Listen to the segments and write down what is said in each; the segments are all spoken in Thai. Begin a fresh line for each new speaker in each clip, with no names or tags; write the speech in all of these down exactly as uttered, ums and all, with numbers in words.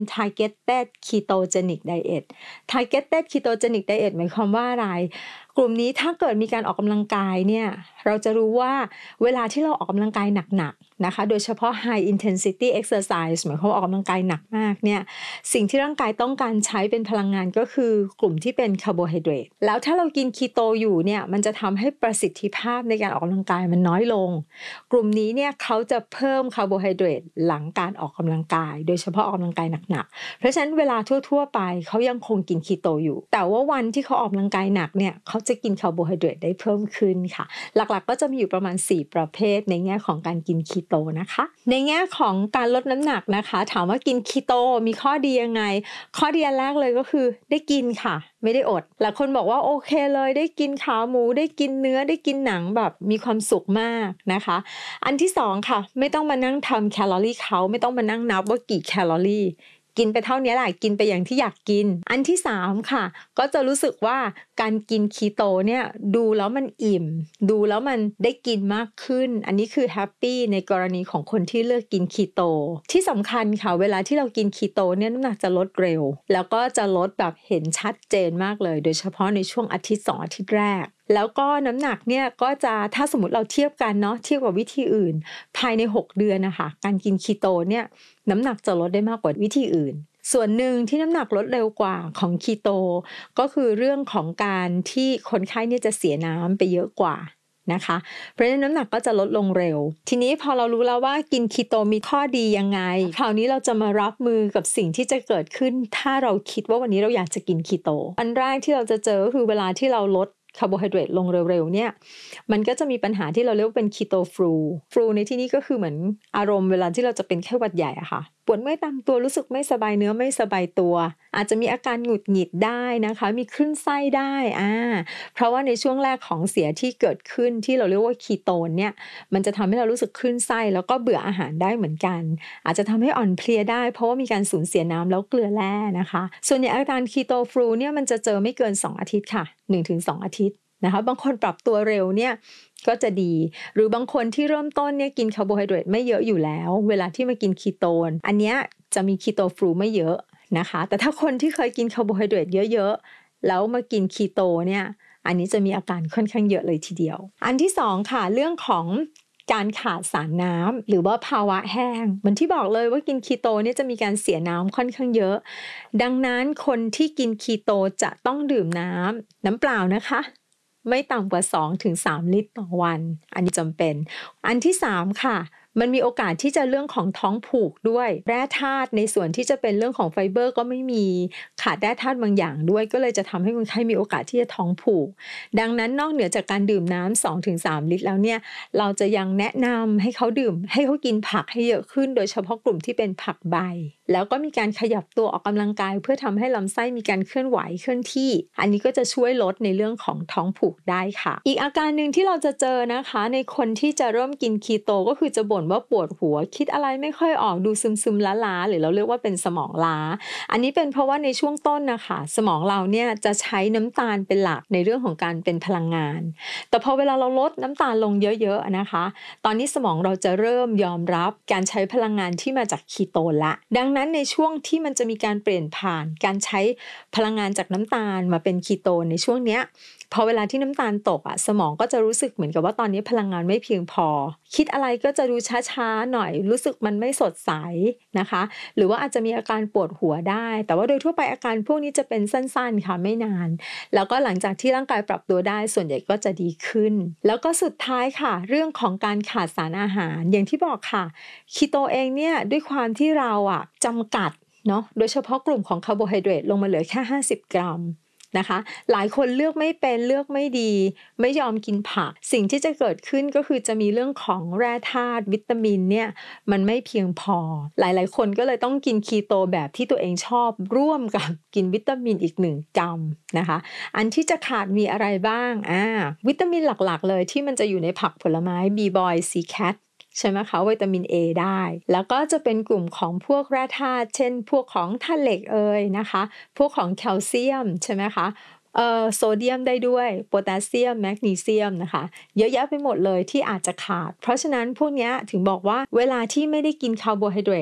targeted ketogenic diet targeted ketogenic diet หมายความว่าอะไรกลุ่มนี้ถ้าเกิดมีการออกกำลังกายเนี่ยเราจะรู้ว่าเวลาที่เราออกกำลังกายหนักๆนะคะโดยเฉพาะ high intensity exercise หมายความว่าออกกำลังกายหนักมากเนี่ยสิ่งที่ร่างกายต้องการใช้เป็นพลังงานก็คือกลุ่มที่เป็นคาร์โบไฮเดรตแล้วถ้าเรากินคีโตอยู่เนี่ยมันจะทำให้ประสิทธิภาพในการออกกำลังกายมันน้อยลงกลุ่มนี้เนี่ยเขาจะเพิ่มคาร์โบไฮเดรตหลังการออกกำลังกายโดยเฉพาะออกกำลังกายหนักๆเพราะฉะนั้นเวลาทั่วๆไปเขายังคงกินคีโตอยู่แต่ว่าวันที่เขาออกกำลังกายหนักเนี่ยเขาจะกินคาร์โบไฮเดรตได้เพิ่มขึ้นค่ะหลักๆก็จะมีอยู่ประมาณสี่ประเภทในแง่ของการกินคีโตนะคะในแง่ของการลดน้ำหนักนะคะถามว่ากินคีโตมีข้อดียังไงข้อดีอันแรกเลยก็คือได้กินค่ะไม่ได้อดหลายคนบอกว่าโอเคเลยได้กินขาหมูได้กินเนื้อได้กินหนังแบบมีความสุขมากนะคะอันที่สองค่ะไม่ต้องมานั่งทำแคลอรี่เขาไม่ต้องมานั่งนับว่ากี่แคลอรี่กินไปเท่านี้แหละกินไปอย่างที่อยากกินอันที่สามค่ะก็จะรู้สึกว่าการกินคีโตเนี่ยดูแล้วมันอิ่มดูแล้วมันได้กินมากขึ้นอันนี้คือแฮปปี้ในกรณีของคนที่เลือกกินคีโตที่สำคัญค่ะเวลาที่เรากินคีโตเนี่ยน้ำหนักจะลดเร็วแล้วก็จะลดแบบเห็นชัดเจนมากเลยโดยเฉพาะในช่วงอาทิตย์สองอาทิตย์แรกแล้วก็น้ำหนักเนี่ยก็จะถ้าสมมติเราเทียบกันเนาะเทียบกับวิธีอื่นภายในหกเดือนนะคะการกินคีโตเนี่ยน้ำหนักจะลดได้มากกว่าวิธีอื่นส่วนหนึ่งที่น้ำหนักลดเร็วกว่าของคีโตก็คือเรื่องของการที่คนไข้เนี่ยจะเสียน้ำไปเยอะกว่านะคะเพราะฉะนั้นน้ำหนักก็จะลดลงเร็วทีนี้พอเรารู้แล้วว่ากินคีโตมีข้อดียังไงคราวนี้เราจะมารับมือกับสิ่งที่จะเกิดขึ้นถ้าเราคิดว่าวันนี้เราอยากจะกินคีโตอันแรกที่เราจะเจอก็คือเวลาที่เราลดคาร์โบไฮเดรตลงเร็วๆเนี่ยมันก็จะมีปัญหาที่เราเรียกว่าเป็นคีโตฟลูฟลูในที่นี้ก็คือเหมือนอารมณ์เวลาที่เราจะเป็นไข้หวัดใหญ่อะค่ะปวดเมื่อยตามตัวรู้สึกไม่สบายเนื้อไม่สบายตัวอาจจะมีอาการหงุดหงิดได้นะคะมีคลื่นไส้ได้อ่าเพราะว่าในช่วงแรกของเสียที่เกิดขึ้นที่เราเรียกว่าคีโตนเนี่ยมันจะทำให้เรารู้สึกคลื่นไส้แล้วก็เบื่ออาหารได้เหมือนกันอาจจะทำให้อ่อนเพลียได้เพราะว่ามีการสูญเสียน้ำแล้วเกลือแร่นะคะส่วนใหญ่อาการคีโตฟลูเนี่ยมันจะเจอไม่เกินสองอาทิตย์ค่ะ หนึ่งถึงสอง อาทิตย์นะคะบางคนปรับตัวเร็วเนี่ยก็จะดีหรือบางคนที่เริ่มต้นเนี่ยกินคาร์โบไฮเดรตไม่เยอะอยู่แล้วเวลาที่มากินคีโตนอันเนี้ยจะมีคีโตฟลูไม่เยอะนะคะแต่ถ้าคนที่เคยกินคาร์โบไฮเดรตเยอะๆแล้วมากินคีโตเนี่ยอันนี้จะมีอาการค่อนข้างเยอะเลยทีเดียวอันที่สองค่ะเรื่องของการขาดสารน้ำหรือว่าภาวะแห้งเหมือนที่บอกเลยว่ากินคีโตเนี่ยจะมีการเสียน้ำค่อนข้างเยอะดังนั้นคนที่กินคีโตจะต้องดื่มน้ำน้ำเปล่านะคะไม่ต่ำกว่า สองถึงสาม ลิตรต่อวันอันนี้จำเป็นอันที่สามค่ะมันมีโอกาสที่จะเรื่องของท้องผูกด้วยแร่ธาตุในส่วนที่จะเป็นเรื่องของไฟเบอร์ก็ไม่มีขาดแร่ธาตุบางอย่างด้วยก็เลยจะทำให้คนไข้มีโอกาสที่จะท้องผูกดังนั้นนอกเหนือจากการดื่มน้ำ สองถึงสาม ลิตรแล้วเนี่ยเราจะยังแนะนำให้เขาดื่มให้เขากินผักให้เยอะขึ้นโดยเฉพาะกลุ่มที่เป็นผักใบแล้วก็มีการขยับตัวออกกำลังกายเพื่อทำให้ลำไส้มีการเคลื่อนไหวเคลื่อนที่อันนี้ก็จะช่วยลดในเรื่องของท้องผูกได้ค่ะอีกอาการหนึ่งที่เราจะเจอนะคะในคนที่จะเริ่มกินคีโตก็คือจะบ่นว่าปวดหัวคิดอะไรไม่ค่อยออกดูซึมๆล้าๆหรือเราเรียกว่าเป็นสมองล้าอันนี้เป็นเพราะว่าในช่วงต้นนะคะสมองเราเนี่ยจะใช้น้ำตาลเป็นหลักในเรื่องของการเป็นพลังงานแต่พอเวลาเราลดน้ำตาลลงเยอะๆนะคะตอนนี้สมองเราจะเริ่มยอมรับการใช้พลังงานที่มาจากคีโตละดังนั้นในช่วงที่มันจะมีการเปลี่ยนผ่านการใช้พลังงานจากน้ำตาลมาเป็นคีโตในช่วงเนี้ยพอเวลาที่น้ำตาลตกอ่ะสมองก็จะรู้สึกเหมือนกับว่าตอนนี้พลังงานไม่เพียงพอคิดอะไรก็จะดูช้าๆหน่อยรู้สึกมันไม่สดใสนะคะหรือว่าอาจจะมีอาการปวดหัวได้แต่ว่าโดยทั่วไปอาการพวกนี้จะเป็นสั้นๆค่ะไม่นานแล้วก็หลังจากที่ร่างกายปรับตัวได้ส่วนใหญ่ก็จะดีขึ้นแล้วก็สุดท้ายค่ะเรื่องของการขาดสารอาหารอย่างที่บอกค่ะคีโตเองเนี่ยด้วยความที่เราอ่ะจำกัดเนาะโดยเฉพาะกลุ่มของคาร์โบไฮเดรตลงมาเหลือแค่ห้าสิบกรัมนะคะหลายคนเลือกไม่เป็นเลือกไม่ดีไม่ยอมกินผักสิ่งที่จะเกิดขึ้นก็คือจะมีเรื่องของแร่ธาตุวิตามินเนี่ยมันไม่เพียงพอหลายๆคนก็เลยต้องกินคีโตแบบที่ตัวเองชอบร่วมกับกินวิตามินอีกหนึ่งกรัมนะคะอันที่จะขาดมีอะไรบ้างอ่าวิตามินหลักๆเลยที่มันจะอยู่ในผักผลไม้ บี บอย ซี แคทใช่ไหมคะวิตามิน A ได้แล้วก็จะเป็นกลุ่มของพวกแร่ธาตุเช่นพวกของธาตุเหล็กเอ่ยนะคะพวกของแคลเซียมใช่ไหมคะเอ่อโซเดียมได้ด้วยโพแทสเซียมแมกนีเซียมนะคะเยอะแยะไปหมดเลยที่อาจจะขาดเพราะฉะนั้นพวกนี้ถึงบอกว่าเวลาที่ไม่ได้กินคาร์โบไฮเดรต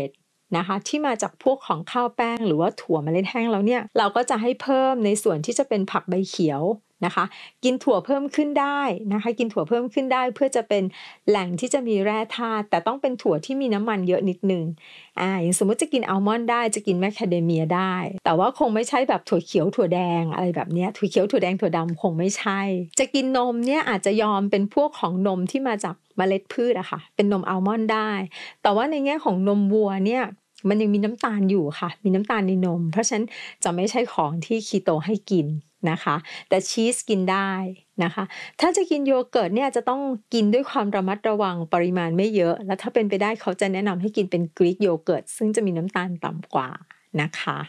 นะคะที่มาจากพวกของข้าวแป้งหรือว่าถั่วเมล็ดแห้งแล้วเนี่ยเราก็จะให้เพิ่มในส่วนที่จะเป็นผักใบเขียวนะคะกินถั่วเพิ่มขึ้นได้นะคะกินถั่วเพิ่มขึ้นได้เพื่อจะเป็นแหล่งที่จะมีแร่ธาตุแต่ต้องเป็นถั่วที่มีน้ำมันเยอะนิดนึงอ่าอย่างสมมติจะกินอัลมอนด์ได้จะกินแมคคาเดเมียได้แต่ว่าคงไม่ใช่แบบถั่วเขียวถั่วแดงอะไรแบบนี้ถั่วเขียวถั่วแดงถั่วดำคงไม่ใช่จะกินนมเนี่ยอาจจะยอมเป็นพวกของนมที่มาจากเมล็ดพืชอะค่ะเป็นนมอัลมอนด์ได้แต่ว่าในแง่ของนมวัวเนี่ยมันยังมีน้ำตาลอยู่ค่ะมีน้ำตาลในนมเพราะฉะนั้นจะไม่ใช่ของที่คีโตให้กินนะคะแต่ชีสกินได้นะคะถ้าจะกินโยเกิร์ตเนี่ยจะต้องกินด้วยความระมัดระวังปริมาณไม่เยอะแล้วถ้าเป็นไปได้เขาจะแนะนำให้กินเป็นกรีกโยเกิร์ตซึ่งจะมีน้ำตาลต่ำกว่านะคะ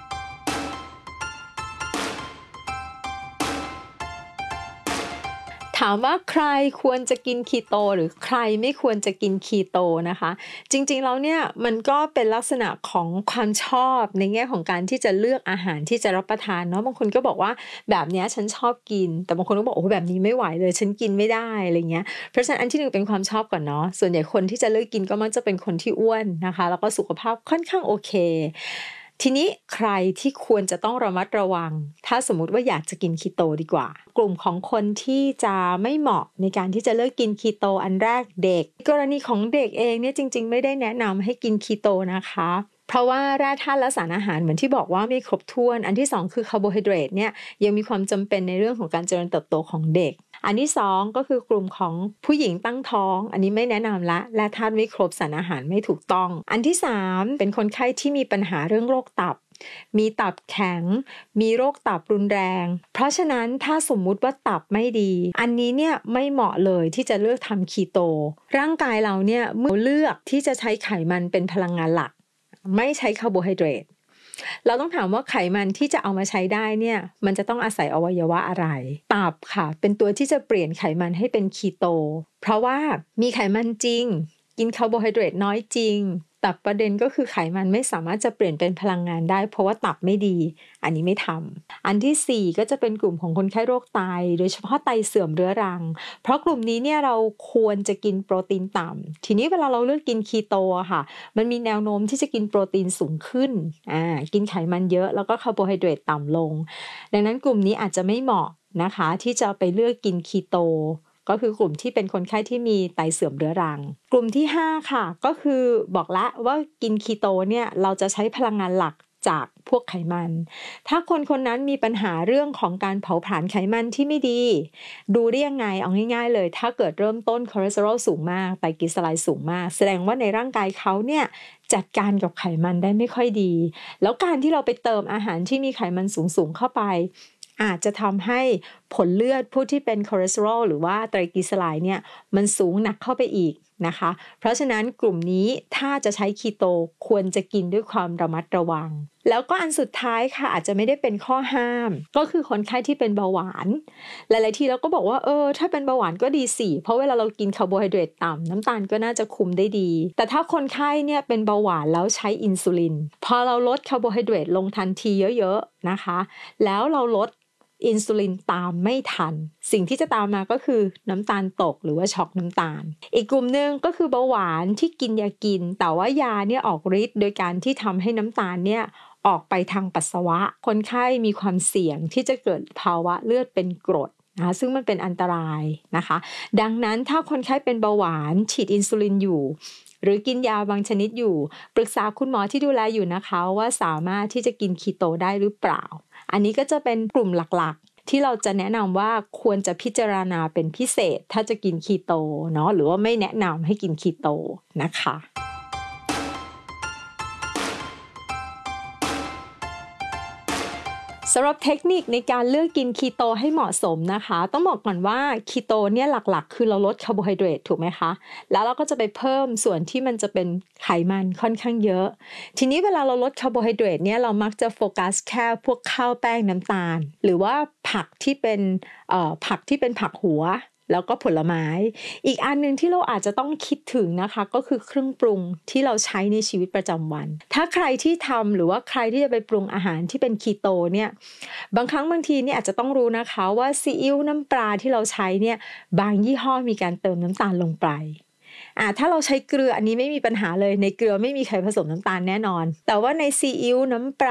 ถามว่าใครควรจะกินคีโตหรือใครไม่ควรจะกินคีโตนะคะจริงๆแล้วเนี่ยมันก็เป็นลักษณะของความชอบในแง่ของการที่จะเลือกอาหารที่จะรับประทานเนาะบางคนก็บอกว่าแบบนี้ฉันชอบกินแต่บางคนก็บอกโอ้แบบนี้ไม่ไหวเลยฉันกินไม่ได้อะไรเงี้ยเพราะฉะนั้นอันที่หนึ่งเป็นความชอบก่อนเนาะส่วนใหญ่คนที่จะเลือกกินก็มักจะเป็นคนที่อ้วนนะคะแล้วก็สุขภาพค่อนข้างโอเคทีนี้ใครที่ควรจะต้องระมัดระวังถ้าสมมุติว่าอยากจะกินคีโตดีกว่ากลุ่มของคนที่จะไม่เหมาะในการที่จะเลิกกินคีโตอันแรกเด็กกรณีของเด็กเองเนี่ยจริงๆไม่ได้แนะนำให้กินคีโตนะคะเพราะว่าแร่ธาตุและสารอาหารเหมือนที่บอกว่าไม่ครบถ้วนอันที่สองคือคาร์โบไฮเดรตเนี่ยยังมีความจำเป็นในเรื่องของการเจริญเติบโตของเด็กอันที่สองก็คือกลุ่มของผู้หญิงตั้งท้องอันนี้ไม่แนะนำละแร่ธาตุไม่ครบสารอาหารไม่ถูกต้องอันที่สามเป็นคนไข้ที่มีปัญหาเรื่องโรคตับมีตับแข็งมีโรคตับรุนแรงเพราะฉะนั้นถ้าสมมุติว่าตับไม่ดีอันนี้เนี่ยไม่เหมาะเลยที่จะเลือกทำคีโตร่างกายเราเนี่ยเมื่อเลือกที่จะใช้ไขมันเป็นพลังงานหลักไม่ใช้คาร์โบไฮเดรตเราต้องถามว่าไขมันที่จะเอามาใช้ได้เนี่ยมันจะต้องอาศัยอวัยวะอะไรตับค่ะเป็นตัวที่จะเปลี่ยนไขมันให้เป็นคีโตเพราะว่ามีไขมันจริงกินคาร์โบไฮเดรตน้อยจริงแต่ประเด็นก็คือไขมันไม่สามารถจะเปลี่ยนเป็นพลังงานได้เพราะว่าตับไม่ดีอันนี้ไม่ทำอันที่สี่ก็จะเป็นกลุ่มของคนไข้โรคไตโดยเฉพาะไตเสื่อมเรื้อรังเพราะกลุ่มนี้เนี่ยเราควรจะกินโปรตีนต่ำทีนี้เวลาเราเลือกกินคีโตอะค่ะมันมีแนวโน้มที่จะกินโปรตีนสูงขึ้นอ่ากินไขมันเยอะแล้วก็คาร์โบไฮเดรตต่ำลงดังนั้นกลุ่มนี้อาจจะไม่เหมาะนะคะที่จะไปเลือกกินคีโตก็คือกลุ่มที่เป็นคนไข้ที่มีไตเสื่อมเรื้อรังกลุ่มที่ห้าค่ะก็คือบอกละว่ากินคีโตเนี่ยเราจะใช้พลังงานหลักจากพวกไขมันถ้าคนคนนั้นมีปัญหาเรื่องของการเผาผลาญไขมันที่ไม่ดีดูได้ยังไงเอาง่ายๆเลยถ้าเกิดเริ่มต้นคอเลสเตอรอลสูงมากไตรกลีเซอไรด์สูงมากแสดงว่าในร่างกายเขาเนี่ยจัดการกับไขมันได้ไม่ค่อยดีแล้วการที่เราไปเติมอาหารที่มีไขมันสูงๆเข้าไปอาจจะทำให้ผลเลือดผู้ที่เป็นคอเลสเตอรอลหรือว่าไตรกลีเซอไรด์เนี่ยมันสูงหนักเข้าไปอีกนะคะเพราะฉะนั้นกลุ่มนี้ถ้าจะใช้คีโตควรจะกินด้วยความระมัดระวังแล้วก็อันสุดท้ายค่ะอาจจะไม่ได้เป็นข้อห้ามก็คือคนไข้ที่เป็นเบาหวานหลายๆทีเราก็บอกว่าเออถ้าเป็นเบาหวานก็ดีสิเพราะเวลาเรากินคาร์โบไฮเดรตต่ำน้ำตาลก็น่าจะคุมได้ดีแต่ถ้าคนไข้เนี่ยเป็นเบาหวานแล้วใช้อินซูลินพอเราลดคาร์โบไฮเดรตลงทันทีเยอะๆนะคะแล้วเราลดอินซูลินตามไม่ทันสิ่งที่จะตามมาก็คือน้ำตาลตกหรือว่าช็อกน้ำตาลอีกกลุ่มนึงก็คือเบาหวานที่กินยากินแต่ว่ายาเนี่ยออกฤทธิ์โดยการที่ทำให้น้ำตาลเนี่ยออกไปทางปัสสาวะคนไข้มีความเสี่ยงที่จะเกิดภาวะเลือดเป็นกรดนะคะซึ่งมันเป็นอันตรายนะคะดังนั้นถ้าคนไข้เป็นเบาหวานฉีดอินซูลินอยู่หรือกินยาบางชนิดอยู่ปรึกษาคุณหมอที่ดูแลอยู่นะคะว่าสามารถที่จะกินคีโตได้หรือเปล่าอันนี้ก็จะเป็นกลุ่มหลักๆที่เราจะแนะนำว่าควรจะพิจารณาเป็นพิเศษถ้าจะกินคีโตเนาะหรือว่าไม่แนะนำให้กินคีโตนะคะสำหรับเทคนิคในการเลือกกินคีโตให้เหมาะสมนะคะต้องบอกก่อนว่าคีโตเนี่ยหลักๆคือเราลดคาร์โบไฮเดรตถูกไหมคะแล้วเราก็จะไปเพิ่มส่วนที่มันจะเป็นไขมันค่อนข้างเยอะทีนี้เวลาเราลดคาร์โบไฮเดรตเนี่ยเรามักจะโฟกัสแค่พวกข้าวแป้งน้ำตาลหรือว่าผักที่เป็นเอ่อผักที่เป็นผักหัวแล้วก็ผลไม้อีกอันนึงที่เราอาจจะต้องคิดถึงนะคะก็คือเครื่องปรุงที่เราใช้ในชีวิตประจำวันถ้าใครที่ทำหรือว่าใครที่จะไปปรุงอาหารที่เป็นคีโตเนี่ยบางครั้งบางทีเนี่ยอาจจะต้องรู้นะคะว่าซีอิ๊วน้ำปลาที่เราใช้เนี่ยบางยี่ห้อมีการเติมน้ำตาลลงไปอ่าถ้าเราใช้เกลืออันนี้ไม่มีปัญหาเลยในเกลือไม่มีใครผสมน้ำตาลแน่นอนแต่ว่าในซีอิ๊วน้ำปลา